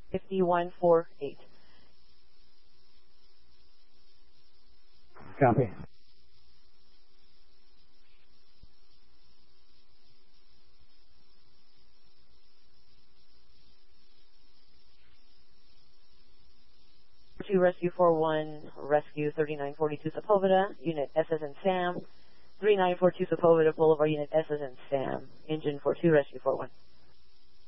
5148. Copy. To Rescue 41, Rescue 3942 Sepulveda, Unit SS and Sam, 3942 Sepulveda Boulevard, Unit SS and Sam, Engine 42, Rescue 41.